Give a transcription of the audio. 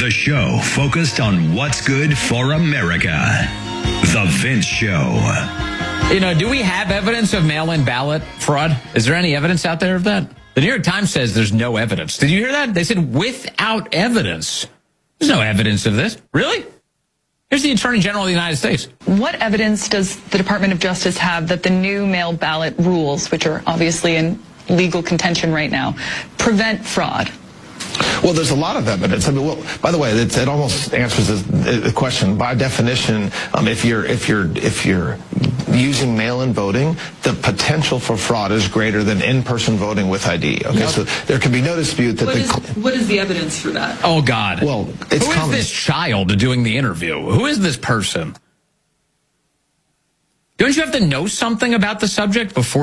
The show focused on what's good for America. The Vince Show. You know, do we have evidence of mail-in ballot fraud? Is there any evidence out there of that? The New York Times says there's no evidence. Did you hear that? They said without evidence. There's no evidence of this. Really? Here's the Attorney General of the United States. What evidence does the Department of Justice have that the new mail ballot rules, which are obviously in legal contention right now, prevent fraud? Well, there's a lot of evidence. I mean, well, by the way, it almost answers the question. By definition, if you're using mail-in voting, the potential for fraud is greater than in-person voting with ID. Okay, so there can be no dispute that what is the evidence for that? Oh, God. Well, it's Who is this child doing the interview? Who is this person? Don't you have to know something about the subject before